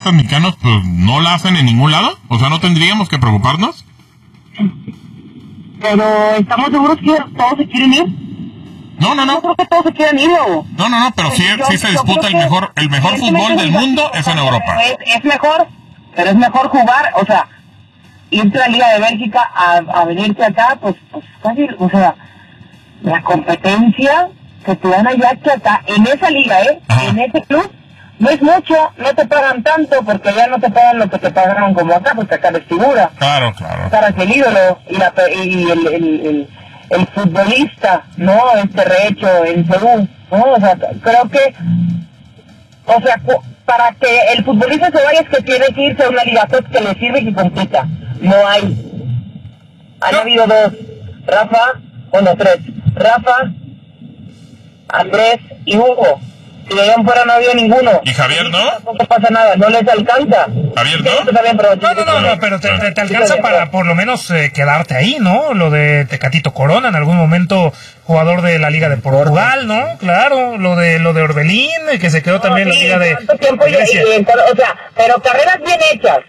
futbolistas mexicanos pues no la hacen en ningún lado? O sea, ¿no tendríamos que preocuparnos? Pero ¿estamos seguros que todos se quieren ir? No. Yo creo que todos se quieren ir, ¿no? No, pero sí se disputa el mejor fútbol del mundo es en Europa. Es mejor, pero es mejor jugar, o sea, irte a la Liga de Bélgica a venirte acá, pues casi, o sea, la competencia que te dan allá que acá, en esa liga, en ese club, no es mucho, no te pagan tanto, porque allá no te pagan lo que te pagaron como acá, porque acá eres figura. Claro. Acá eres el ídolo, y el futbolista, ¿no? Rehecho en Perú, ¿no? O sea, creo que, o sea, para que el futbolista se vaya es que tiene que irse a una liga top que le sirve y que compita. No hay. Han habido dos. Tres. Rafa, Andrés y Hugo. Si de allá en fuera no había ninguno. ¿Y Javier no? Tampoco pasa nada, no les alcanza. ¿Javier no? No, pero te alcanza para por lo menos quedarte ahí, ¿no? Lo de Tecatito Corona, en algún momento jugador de la Liga de Portugal, ¿no? Claro, lo de Orbelín, que se quedó también en la Liga de Grecia. O sea, pero carreras bien hechas.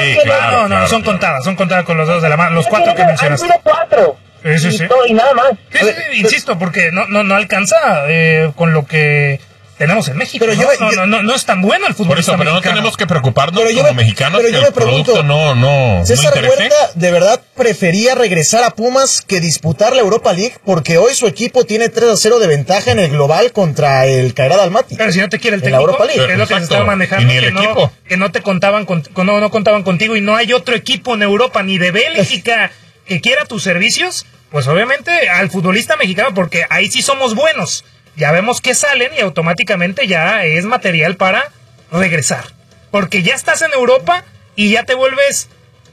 No, son contadas con los dedos de la mano, los 4 que mencionaste. Han sido 4. Sí. Y nada más. Sí, insisto, porque no alcanza con lo que tenemos en México. Pero no es tan bueno el fútbol. Por eso, pero no tenemos que preocuparnos como mexicanos pero que el producto no César interese. Huerta de verdad prefería regresar a Pumas que disputar la Europa League, porque hoy su equipo tiene 3-0 de ventaja en el global contra el Cairad Almaty. Pero si no te quiere el técnico, Europa League, es lo que se estaba manejando, que no te contaban no contaban contigo, y no hay otro equipo en Europa ni de Bélgica que quiera tus servicios, pues obviamente al futbolista mexicano, porque ahí sí somos buenos. Ya vemos que salen y automáticamente ya es material para regresar. Porque ya estás en Europa y ya te vuelves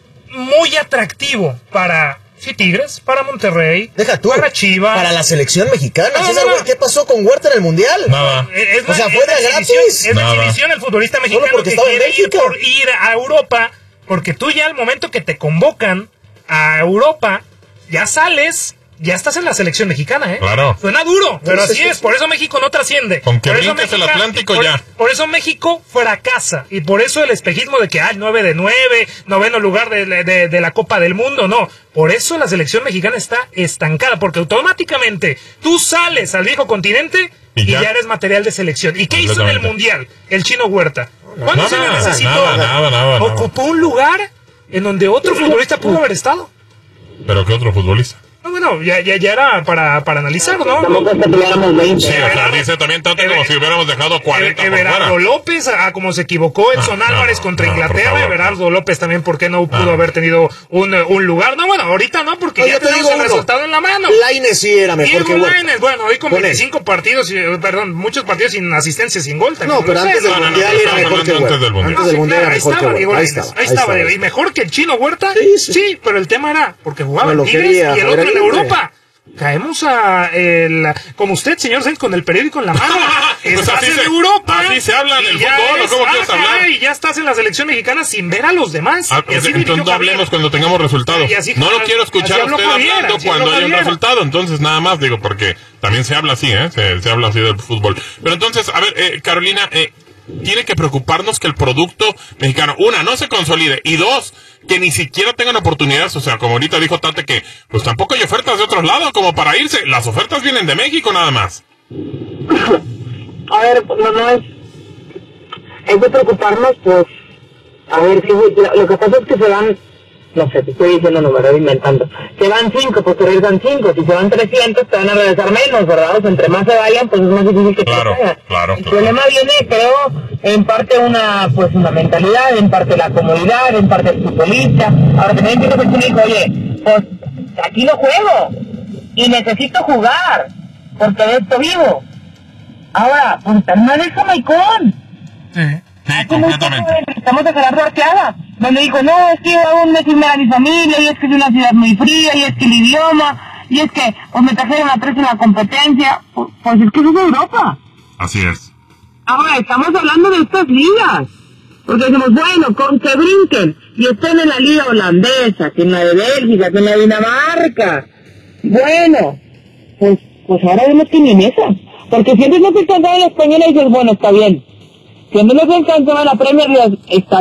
muy atractivo para Tigres, para Monterrey, para Chivas, para la selección mexicana. ¿Qué pasó con Huerta en el Mundial? Nada. O sea, fue de gratis. Es la exhibición el futbolista mexicano que quiere ir a Europa, porque tú ya al momento que te convocan a Europa, ya sales... Ya estás en la selección mexicana, ¿eh? Claro. Suena duro, pero así es. Por eso México no trasciende. Con que brinques el Atlántico ya. Por eso México fracasa. Y por eso el espejismo de que hay 9 de 9, noveno lugar de la Copa del Mundo. No. Por eso la selección mexicana está estancada. Porque automáticamente tú sales al viejo continente y ya eres material de selección. ¿Y qué hizo en el Mundial el Chino Huerta? ¿Cuándo se le necesitó? Nada. Ocupó un lugar en donde otro futbolista pudo haber estado. ¿Pero qué otro futbolista? No, bueno, ya era para analizar, ¿no? Tampoco es que tuviéramos 20. Sí, o sea, dice también tanto como si hubiéramos dejado 40 por Everardo fuera. López, como se equivocó Edson Álvarez contra Inglaterra. Everardo López también, ¿por qué no pudo haber tenido un lugar? No, bueno, ahorita no, porque ya tenemos el resultado en la mano. Lainez sí era mejor que Huerta. Lainez, bueno, hoy con 25 partidos, muchos partidos sin asistencia, sin gol. No, pero antes del Mundial era mejor que Huerta. Antes del Mundial era mejor que Huerta. Ahí estaba. ¿Y mejor que el Chino Huerta? Sí, pero el tema era porque jugaba en Tigres y el otro en Europa. Caemos como usted, señor Sainz, con el periódico en la mano. Estás en Europa. Así se habla del fútbol, ¿cómo quieres hablar? Y ya estás en la selección mexicana sin ver a los demás. Entonces no hablemos cuando tengamos resultados. No lo quiero escuchar a usted hablando cuando haya un resultado. Entonces nada más digo, porque también se habla así, se habla así del fútbol. Pero entonces, a ver, Carolina, tiene que preocuparnos que el producto mexicano, una, no se consolide, y dos, que ni siquiera tengan oportunidades. O sea, como ahorita dijo Tate, que pues tampoco hay ofertas de otros lados como para irse. Las ofertas vienen de México nada más. A ver, no es de preocuparnos, pues, a ver, si lo que pasa es que se van, no sé, te estoy diciendo, no me lo estoy inventando, se van 5, pues te regresan 5, si se van 300 te van a regresar menos, ¿verdad? O sea, entre más se vayan, pues es más difícil que te vayan. El problema viene, creo, en parte una mentalidad, en parte la comodidad, en parte el futbolista. Ahora también entiendo que tú me dices, oye, pues aquí no juego y necesito jugar porque de esto vivo. Ahora, pues también es Jamaicón. Sí, completamente. Estamos de Gerardo Arteaga, donde dijo, no, es que yo hago un mes sin ver a mi familia, y es que es una ciudad muy fría, y es que el idioma, y es que pues me trajeron a 3 en la competencia. Pues es que eso es Europa. Así es. Ahora, estamos hablando de estas ligas. Porque decimos, bueno, con que brinquen y estén en la liga holandesa, que en la de Bélgica, que en la de Dinamarca. Bueno, pues ahora vemos que ni en esa. Porque siempre no se alcanzaba en la española y dices, bueno, está bien. Siempre no se alcanzaba en la Premier League, está